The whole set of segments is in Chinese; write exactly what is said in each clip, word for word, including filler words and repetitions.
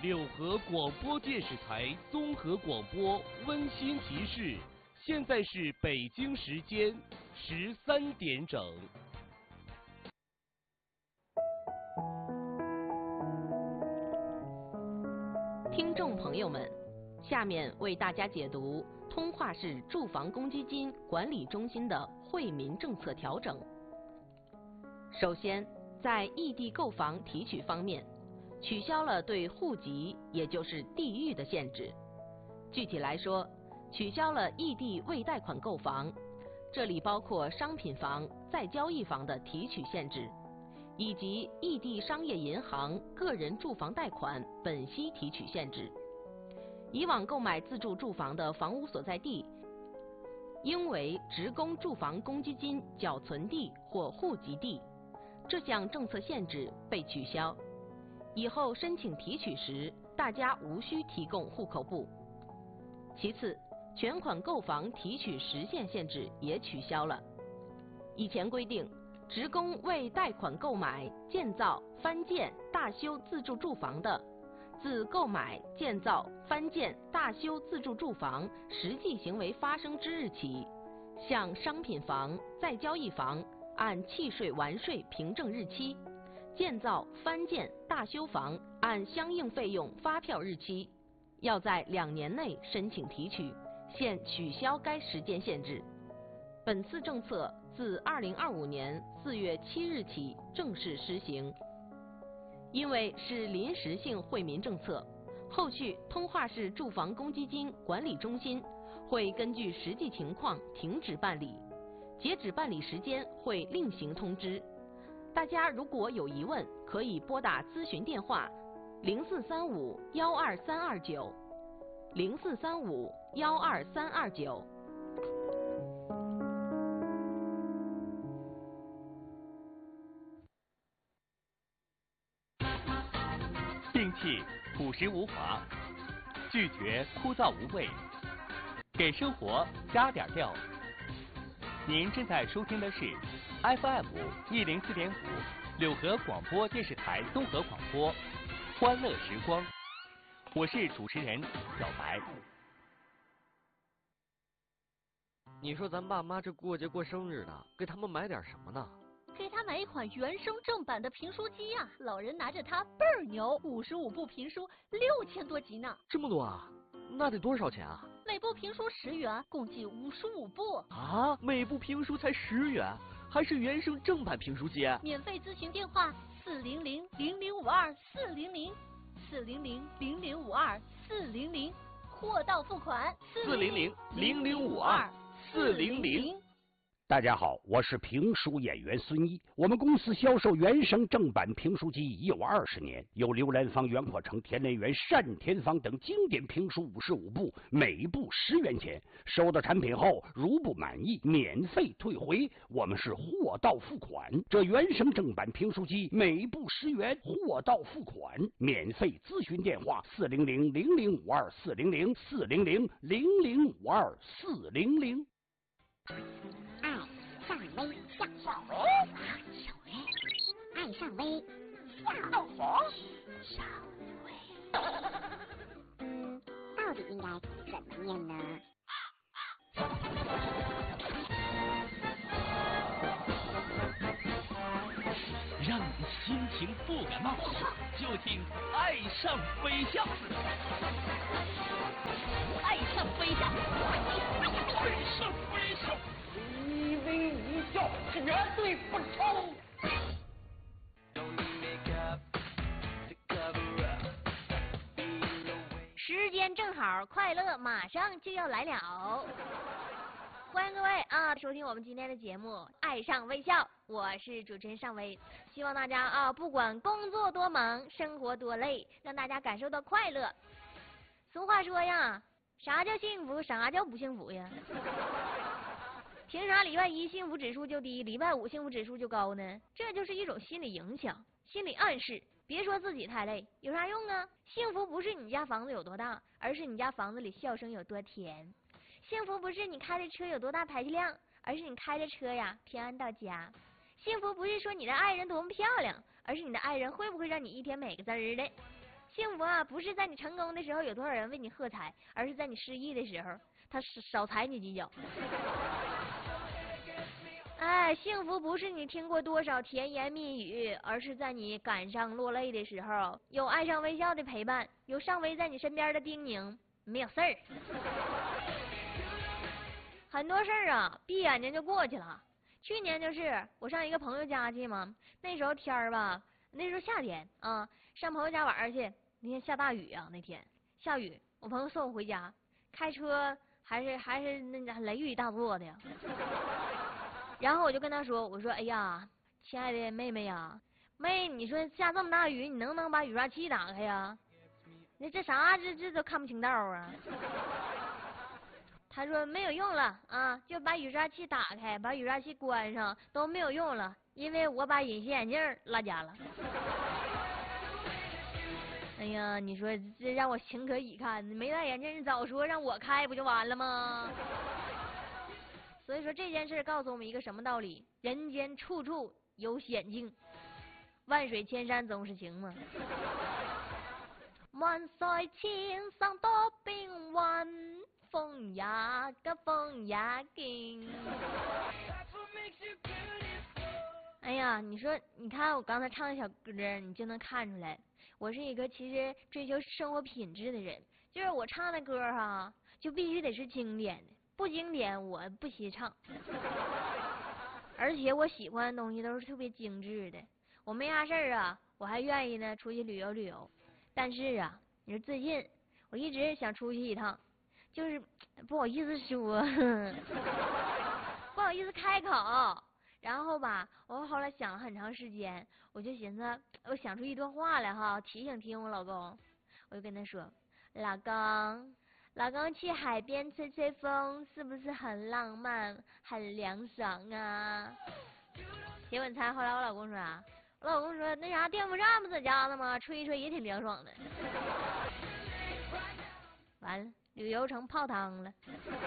六合广播电视台综合广播温馨提示：现在是北京时间十三点整。 听众朋友们，下面为大家解读通化市住房公积金管理中心的惠民政策调整。首先，在异地购房提取方面，取消了对户籍，也就是地域的限制。具体来说，取消了异地未贷款购房，这里包括商品房、再交易房的提取限制，以及异地商业银行个人住房贷款本息提取限制。以往购买自住住房的房屋所在地应为职工住房公积金缴存地或户籍地，这项政策限制被取消。以后申请提取时，大家无需提供户口簿。其次，全款购房提取时限限制也取消了。以前规定，职工为贷款购买、建造、翻建、大修自住住房的，自购买、建造、翻建、大修自住住房实际行为发生之日起，向商品房、再交易房按契税完税凭证日期，建造、翻建、大修房按相应费用发票日期，要在两年内申请提取，现取消该时间限制。本次政策自二零二五年四月七日起正式施行。因为是临时性惠民政策，后续通化市住房公积金管理中心会根据实际情况停止办理，截止办理时间会另行通知。大家如果有疑问，可以拨打咨询电话零四三五幺二三二九零四三五幺二三二九。 摒弃朴实无华，拒绝枯燥无味，给生活加点料。您正在收听的是 F M 一零四点五柳河广播电视台综合广播，欢乐时光。我是主持人小白。 你说咱爸妈这过节过生日的，给他们买点什么呢？ 给他买一款原声正版的评书机呀、啊，老人拿着它倍儿牛，五十五部评书，六千多集呢。 这么多啊？那得多少钱啊？ 每部评书十元，共计五十五部。 啊，每部评书才十元，还是原声正版评书机？ 免费咨询电话：四零零零零五二四零零四零零零零五二四零零，货到付款。 四零零零零五二四零零。 大家好，我是评书演员孙一。我们公司销售原声正版评书机已有二十年，有刘兰芳、袁阔成、田连元、单田芳等经典评书五十五部，每部十元钱。收到产品后，如不满意，免费退回。我们是货到付款。这原声正版评书机每部十元，货到付款。免费咨询电话：四零零零零五二四零零四零零零零五二四零零。 上微笑，小微，小微，爱上微笑，小微。嗯，到底应该怎么念呢？ 让你心情不感冒，就听爱上微笑。 爱上微笑， 爱上微笑。 一微一笑，绝对不抽。 时间正好，快乐马上就要来了。欢迎各位啊，收听我们今天的节目《爱上微笑》，我是主持人尚薇。希望大家啊，不管工作多忙，生活多累，让大家感受到快乐。俗话说呀，啥叫幸福，啥叫不幸福呀？凭啥礼拜一幸福指数就低，礼拜五幸福指数就高呢？这就是一种心理影响、心理暗示。别说自己太累，有啥用啊？幸福不是你家房子有多大，而是你家房子里笑声有多甜。幸福不是你开的车有多大排气量，而是你开着车呀平安到家。幸福不是说你的爱人多么漂亮，而是你的爱人会不会让你一天美个滋儿的。 幸福啊，不是在你成功的时候有多少人为你喝彩，而是在你失意的时候，他少踩你几脚。哎，幸福不是你听过多少甜言蜜语，而是在你感伤落泪的时候，有爱上微笑的陪伴，有尚微在你身边的叮咛，没有事儿。很多事儿啊，闭眼睛就过去了。去年就是我上一个朋友家去嘛，那时候天儿吧，那时候夏天啊，上朋友家玩儿去，那天下大雨啊，那天下雨，我朋友送我回家，开车还是还是那雷雨大作的呀。然后我就跟他说，我说哎呀，亲爱的妹妹呀，妹，你说下这么大雨，你能不能把雨刷器打开呀？那这啥，这这都看不清道啊。他说没有用了啊，就把雨刷器打开，把雨刷器关上都没有用了，因为我把隐形眼镜落家了。哎呀，你说这让我情何以堪？没戴眼镜，你早说让我开不就完了吗？所以说这件事告诉我们一个什么道理？人间处处有险境，万水千山总是情嘛。万水千山多变幻，風也急風也勁。哎呀，你說，你看我剛才唱的小歌，你就能看出來，我是一個其實追求生活品質的人。就是我唱的歌哈、啊，就必須得是經典的，不經典我不稀唱。而且我喜歡的東西都是特別精緻的。我沒啥事兒啊，我還願意呢出去旅遊旅遊。但是啊，你說最近我一直想出去一趟。就是不好意思說，不好意思開口。然後吧，我後來想了很長時間，我就尋思，我想出一段話來哈，提醒提醒我老公。我就跟他說，老公，老公去海邊吹吹風，是不是很浪漫，很涼爽啊？結果你猜後來我老公說啥？我老公說那啥電風扇不在家呢嗎？吹一吹也挺涼爽的。完了。旅游成泡汤了。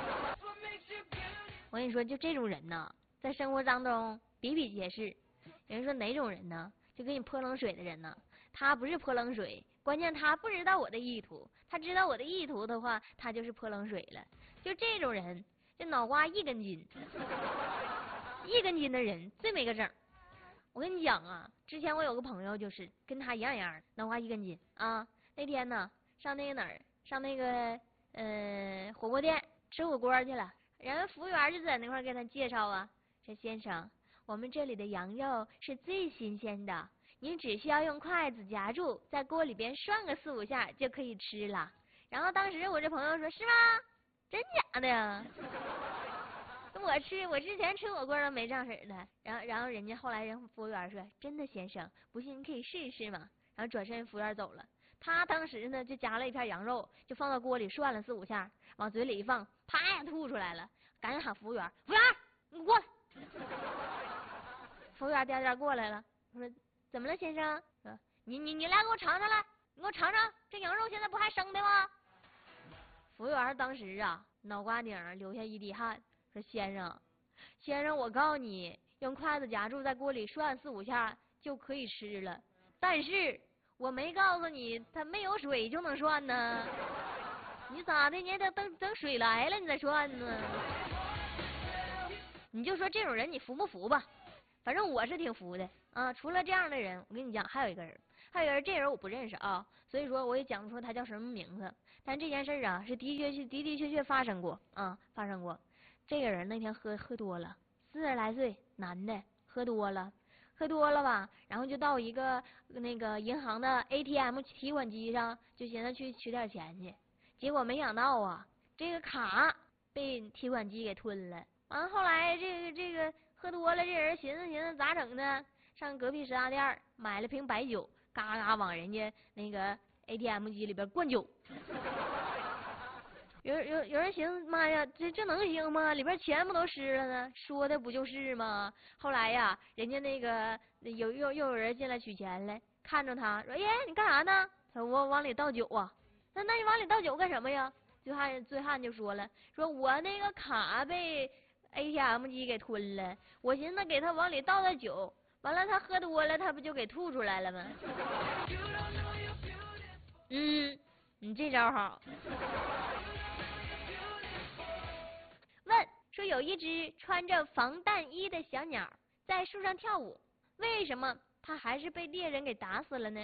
我跟你说，就这种人呢，在生活当中比比皆是。有人说哪种人呢？就给你泼冷水的人呢，他不是泼冷水，关键他不知道我的意图。他知道我的意图的话，他就是泼冷水了。就这种人，这脑瓜一根筋，一根筋的人最没个整。我跟你讲啊，之前我有个朋友就是跟他一样样，脑瓜一根筋啊。那天呢，上那个哪儿，上那个。嗯，火锅店吃火锅去了，然后服务员就在那块给他介绍啊，说先生，我们这里的羊肉是最新鲜的，您只需要用筷子夹住，在锅里边涮个四五下就可以吃了。然后当时我这朋友说，是吗？真假的呀？我吃我之前吃火锅都没这样式的。然后然后人家后来人服务员说，真的先生，不信您可以试一试嘛。然后转身服务员走了。他当时呢就夹了一片羊肉，就放到锅里涮了四五下，往嘴里一放，啪呀吐出来了，赶紧喊服务员，服务员你过来。服务员颠颠过来了，我说怎么了先生？说你你你来给我尝尝来，你给我尝尝，这羊肉现在不还生的吗？服务员当时啊脑瓜顶流下一滴汗，说先生先生我告诉你，用筷子夹住在锅里涮四五下就可以吃了，但是我没告诉你，它没有水就能涮呢。你咋的？你还得等等水来了你再涮呢。你就说这种人你服不服吧？反正我是挺服的啊。除了这样的人，我跟你讲，还有一个人，还有一个人，这人我不认识啊，所以说我也讲不出他叫什么名字。但这件事啊，是的确是的的确确发生过啊，发生过。这个人那天喝喝多了，四十来岁男的，喝多了。喝多了吧，然后就到一个那个银行的 A T M 提款机上，就寻思去取点钱去。结果没想到啊，这个卡被提款机给吞了。完了后来这个这个喝多了，这人寻思寻思咋整呢？上隔壁食杂店买了瓶白酒，嘎嘎往人家那个 A T M 机里边灌酒。有有有人寻思，妈呀，这这能行吗？里边钱不都湿了呢？说的不就是吗？后来呀，人家那个有又又有人进来取钱来，看着他说：“耶，你干啥呢？”他说：“我往里倒酒啊。”那那你往里倒酒干什么呀？醉汉醉汉就说了：“说我那个卡被 A T M 机给吞了，我寻思给他往里倒倒酒，完了他喝多了，他不就给吐出来了吗？” 你这招好。问说有一只穿着防弹衣的小鸟在树上跳舞，为什么它还是被猎人给打死了呢？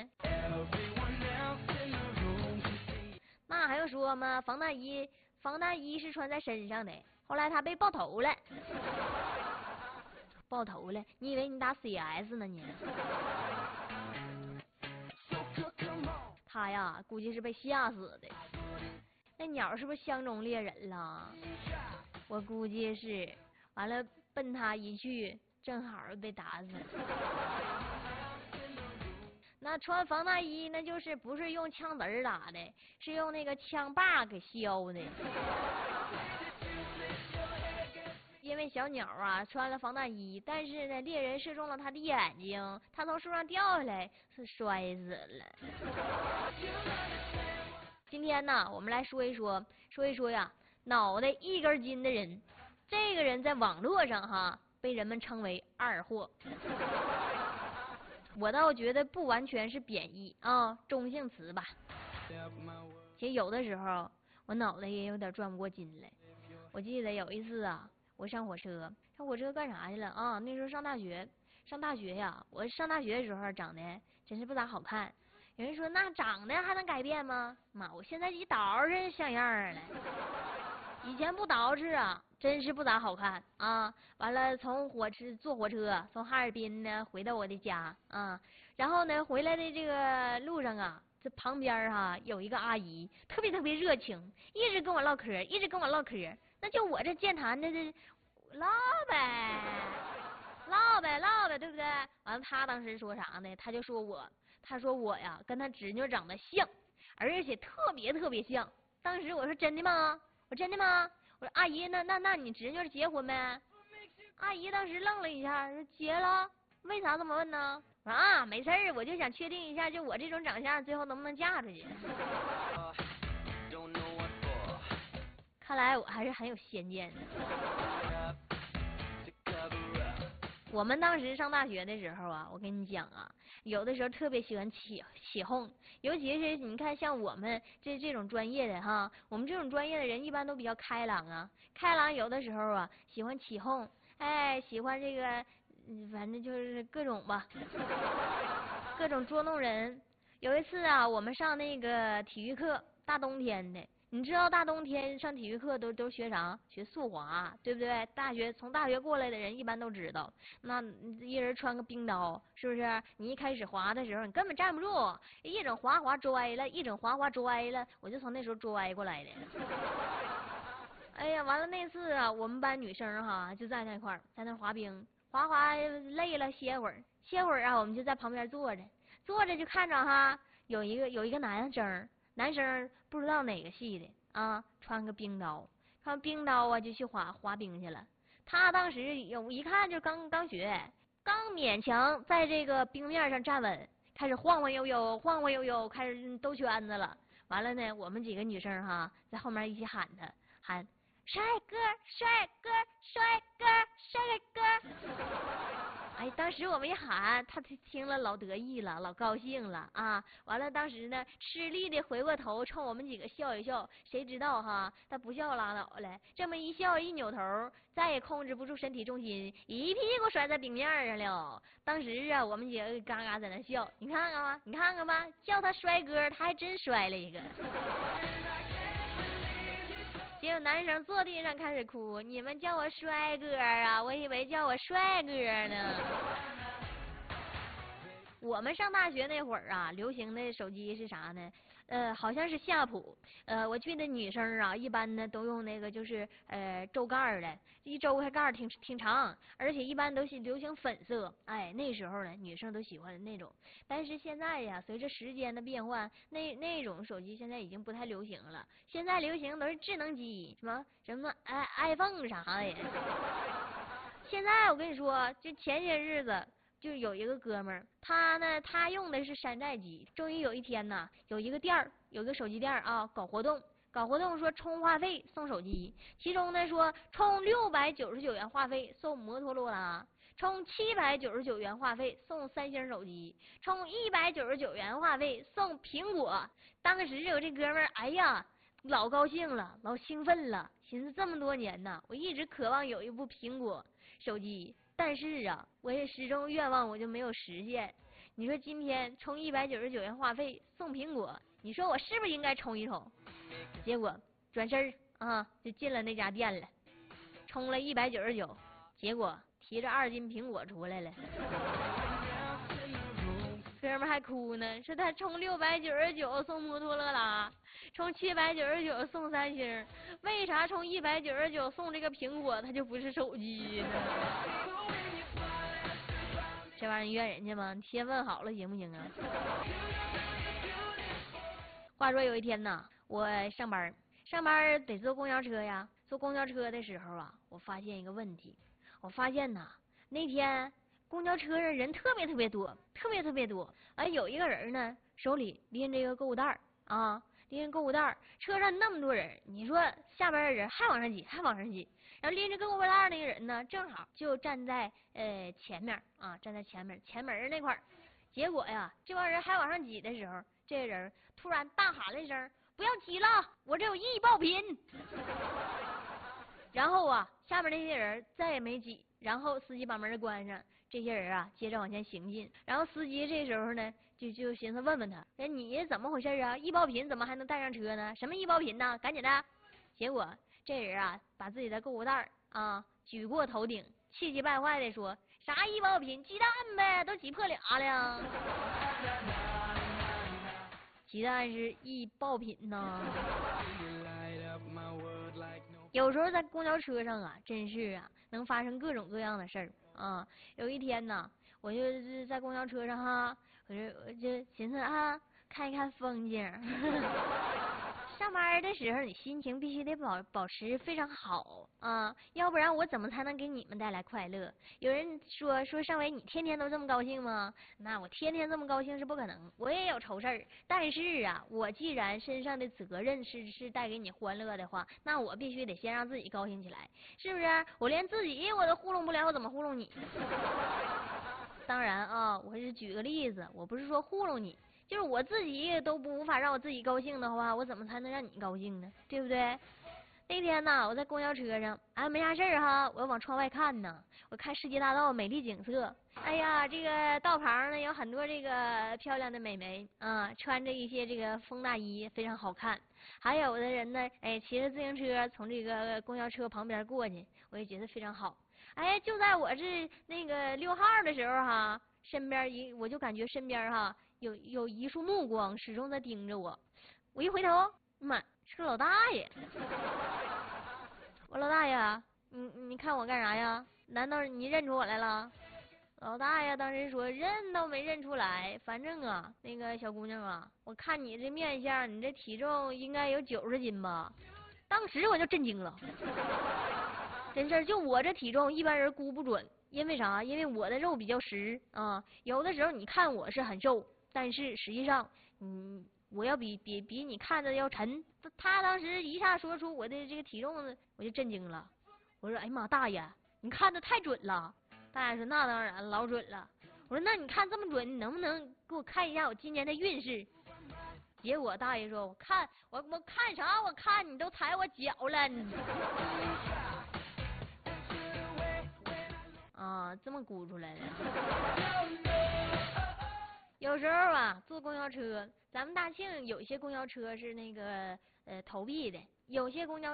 那还用说吗？防弹衣，防弹衣是穿在身上的，后来它被爆头了。爆头了？你以为你打 C S 呢你？他呀，估计是被吓死的。那鸟是不是相中猎人了？我估计是。完了，奔他一去，正好被打死。那穿防弹衣，那就是不是用枪子打的，是用那个枪把给削的。因为小鸟啊穿了防弹衣，但是呢，猎人射中了他的眼睛，他从树上掉下来，是摔死了。今天呢，我们来说一说，说一说呀，脑袋一根筋的人，这个人在网络上哈被人们称为二货。我倒觉得不完全是贬义啊，中性词吧。其实有的时候我脑袋也有点转不过筋来。我记得有一次啊，我上火车，上火车干啥去了啊？那时候上大学，上大学呀，我上大学的时候长得真是不咋好看。有人说那长得还能改变吗？妈，我现在一捯饬像样了。以前不捯饬啊，真是不咋好看啊！完了，从火车坐火车从哈尔滨呢回到我的家啊，然后呢回来的这个路上啊，这旁边哈、啊、有一个阿姨，特别特别热情，一直跟我唠嗑，一直跟我唠嗑。那就我这健谈的这唠呗，唠呗唠呗，对不对？完了，她当时说啥呢？她就说我，她说我呀跟她侄女长得像，而且特别特别像。当时我说真的吗？我真的吗？我说阿姨，那那那你侄女结婚没？阿姨当时愣了一下，说结了。为啥这么问呢？我说啊，没事儿，我就想确定一下，就我这种长相，最后能不能嫁出去。看来我还是很有先见的。我们当时上大学的时候啊，我跟你讲啊，有的时候特别喜欢起起哄，尤其是你看像我们这这种专业的哈，我们这种专业的人一般都比较开朗啊，开朗有的时候啊喜欢起哄，哎，喜欢这个，反正就是各种吧，各种捉弄人。有一次啊，我们上那个体育课，大冬天的。你知道大冬天上体育课都都学啥？学速滑，对不对？大学从大学过来的人一般都知道，那一人穿个冰刀，是不是？你一开始滑的时候，你根本站不住，一整滑滑摔了，一整滑滑摔了，我就从那时候摔过来的。哎呀，完了那次啊，我们班女生哈就在那块儿，在那滑冰，滑滑累了歇会儿，歇会儿啊，我们就在旁边坐着，坐着就看着哈，有一个有一个男生。男生不知道哪个系的啊，穿个冰刀，穿冰刀啊就去滑滑冰去了。他当时有一看就刚刚学，刚勉强在这个冰面上站稳，开始晃晃悠悠，晃晃悠悠，开始兜圈子了。完了呢，我们几个女生哈在后面一起喊他，喊帅哥，帅哥，帅哥，帅哥。哎，当时我们一喊，他听了老得意了，老高兴了啊！完了，当时呢，吃力的回过头冲我们几个笑一笑。谁知道哈，他不笑拉倒了，这么一笑一扭头，再也控制不住身体重心，一屁股摔在冰面上了。当时啊，我们几个嘎嘎在那笑，你看看吧，你看看吧，叫他帅哥，他还真摔了一个。结果男生坐地上开始哭，你们叫我帅哥啊，我以为叫我帅哥呢。我们上大学那会儿啊，流行的手机是啥呢？呃，好像是夏普。呃，我记得女生啊，一般呢都用那个就是呃周盖的，一周开盖挺挺长，而且一般都是流行粉色。哎，那时候呢，女生都喜欢那种。但是现在呀，随着时间的变换，那那种手机现在已经不太流行了。现在流行都是智能机，什么什么 i iPhone 啥的。现在我跟你说，就前些日子。就有一个哥们儿，他呢，他用的是山寨机。终于有一天呢，有一个店儿，有个手机店儿啊，搞活动，搞活动说充话费送手机，其中呢说充六百九十九元话费送摩托罗拉。 充七百九十九元话费送三星手机，充一百九十九元话费送苹果。当时我这哥们儿，哎呀，老高兴了，老兴奋了，寻思这么多年呐，我一直渴望有一部苹果手机，但是啊，我也始终愿望我就没有实现。你说今天充一百九十九元话费送苹果，你说我是不是应该充一充？结果转身啊就进了那家店了，充了一百九十九，结果提着二斤苹果出来了。哥们儿还哭呢，说他充六百九十九送摩托罗拉，充七百九十九送三星，为啥充一百九十九送这个苹果它就不是手机呢？这玩意儿怨人家吗？你先问好了行不行啊？话说有一天呢，我上班，上班得坐公交车呀。坐公交车的时候啊，我发现一个问题，我发现呐，那天公交车上人特别特别多，特别特别多。哎，有一个人呢，手里拎着一个购物袋儿啊，拎着购物袋儿，车上那么多人，你说下边的人还往上挤，还往上挤。然后拎着购物袋儿那个人呢，正好就站在呃前面啊，站在前面前门那块儿。结果呀，这帮人还往上挤的时候，这个人突然大喊了一声：“不要挤了，我这有易爆品。”然后啊，下面那些人再也没挤，然后司机把门关上，这些人啊接着往前行进。然后司机这时候呢，就就寻思问问他：“哎，你怎么回事啊？易爆品怎么还能带上车呢？什么易爆品呢？赶紧的！”结果这人啊，把自己的购物袋啊举过头顶，气急败坏的说：“啥易爆品？鸡蛋呗，都挤破俩了。”鸡蛋是易爆品呐。有时候在公交车上啊，真是啊，能发生各种各样的事儿啊。有一天呢，我就是在公交车上哈，我就我就寻思啊，看一看风景。上班的时候，你心情必须得保保持非常好啊，要不然我怎么才能给你们带来快乐？有人说说尚伟，你天天都这么高兴吗？那我天天这么高兴是不可能，我也有愁事儿。但是啊，我既然身上的责任是是带给你欢乐的话，那我必须得先让自己高兴起来，是不是？我连自己我都糊弄不了，我怎么糊弄你？当然啊，我是举个例子，我不是说糊弄你。就是我自己都不无法让我自己高兴的话，我怎么才能让你高兴呢？对不对？那天呢，我在公交车上，哎，没啥事儿哈，我往窗外看呢，我看世界大道美丽景色。哎呀，这个道旁呢有很多这个漂亮的美眉啊，穿着一些这个风大衣，非常好看。还有的人呢，哎，骑着自行车从这个公交车旁边过去，我也觉得非常好。哎，就在我这那个溜号的时候哈，身边一我就感觉身边哈。有有一束目光始终在盯着我，我一回头，妈，是个老大爷。我老大爷，你你看我干啥呀？难道你认出我来了？老大爷当时说认都没认出来，反正啊，那个小姑娘啊，我看你这面相，你这体重应该有九十斤吧？当时我就震惊了，真事儿，就我这体重一般人估不准，因为啥？因为我的肉比较实啊，有的时候你看我是很瘦。但是实际上，嗯，我要比比比你看着要沉。他当时一下说出我的这个体重呢，我就震惊了。我说：“哎呀妈，大爷，你看的太准了。”大爷说：“那当然，老准了。”我说：“那你看这么准，你能不能给我看一下我今年的运势？”结果大爷说：“我看我我看啥？我看你都踩我脚了。”啊，这么估出来的。有时候啊，坐公交车，咱们大庆有些公交车是那个呃投币的，有些公交